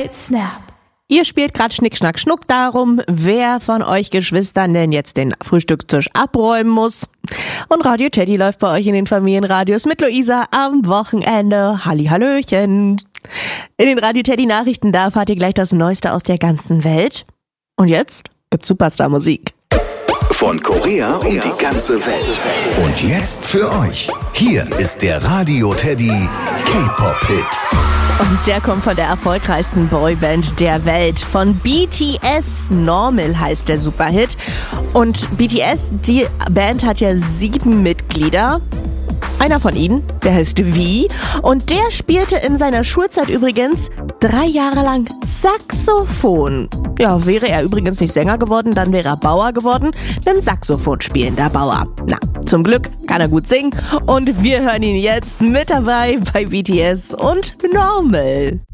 Snap. Ihr spielt grad Schnick, Schnack, Schnuck darum, wer von euch Geschwistern denn jetzt den Frühstückstisch abräumen muss. Und Radio Teddy läuft bei euch in den Familienradios mit Luisa am Wochenende. Hallihallöchen. In den Radio Teddy Nachrichten, da erfahrt ihr gleich das Neueste aus der ganzen Welt. Und jetzt gibt's Superstar-Musik. Von Korea und die ganze Welt. Und jetzt für euch. Hier ist der Radio Teddy K-Pop-Hit. Und der kommt von der erfolgreichsten Boyband der Welt, von BTS. Normal heißt der Superhit. Und BTS, die Band hat ja 7 Mitglieder. Einer von ihnen, der heißt V. Und der spielte in seiner Schulzeit übrigens 3 Jahre lang Saxophon. Ja, wäre er übrigens nicht Sänger geworden, dann wäre er Bauer geworden. Ein Saxophon spielender Bauer. Na, zum Glück kann er gut singen. Und wir hören ihn jetzt mit dabei bei BTS und Normal.